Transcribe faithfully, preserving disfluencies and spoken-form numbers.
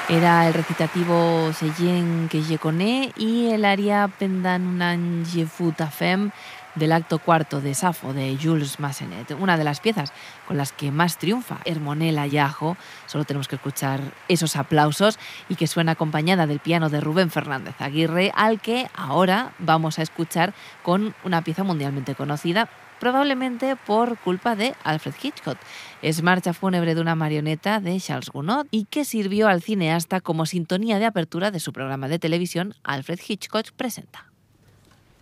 Era el recitativo Seyen que je connais y el aria Pendant un any je fus ta femme del acto cuarto de Safo de Jules Massenet, una de las piezas con las que más triunfa Hermonella Yajo. Solo tenemos que escuchar esos aplausos y que suena acompañada del piano de Rubén Fernández Aguirre, al que ahora vamos a escuchar con una pieza mundialmente conocida, probablemente por culpa de Alfred Hitchcock. Es Marcha fúnebre de una marioneta de Charles Gounod y que sirvió al cineasta como sintonía de apertura de su programa de televisión Alfred Hitchcock presenta.